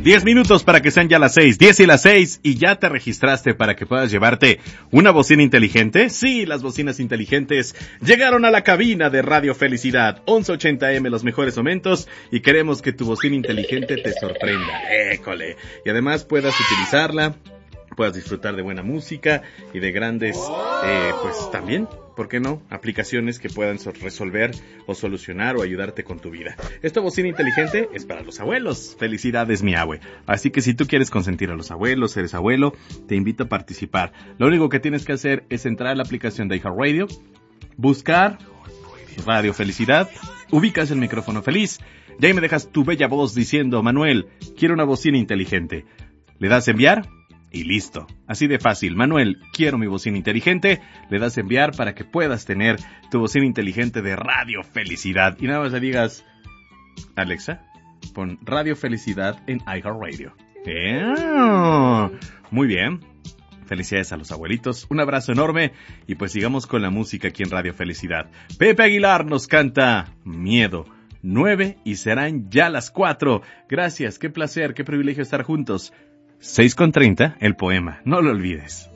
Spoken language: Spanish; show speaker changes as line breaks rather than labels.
10 minutos para que sean ya las 6, 10 y las 6, y ya te registraste para que puedas llevarte una bocina inteligente. Sí, las bocinas inteligentes llegaron a la cabina de Radio Felicidad, 1180M, los mejores momentos, y queremos que tu bocina inteligente te sorprenda. ¡École! Y además puedas utilizarla, puedas disfrutar de buena música y de grandes, pues también, ¿por qué no?, aplicaciones que puedan resolver o solucionar o ayudarte con tu vida. Esta bocina inteligente es para los abuelos. Felicidades, mi abue. Así que si tú quieres consentir a los abuelos, eres abuelo, te invito a participar. Lo único que tienes que hacer es entrar a la aplicación de iHeartRadio, buscar Radio Felicidad, ubicas el micrófono feliz, y ahí me dejas tu bella voz diciendo: Manuel, quiero una bocina inteligente. Le das enviar y listo. Así de fácil. Manuel, quiero mi bocina inteligente. Le das enviar para que puedas tener tu bocina inteligente de Radio Felicidad. Y nada más le digas: Alexa, pon Radio Felicidad en iHeartRadio. Muy bien. Felicidades a los abuelitos. Un abrazo enorme. Y pues sigamos con la música aquí en Radio Felicidad. Pepe Aguilar nos canta Miedo. 9 y serán ya las 4. Gracias, qué placer, qué privilegio estar juntos. 6:30, el poema, no lo olvides.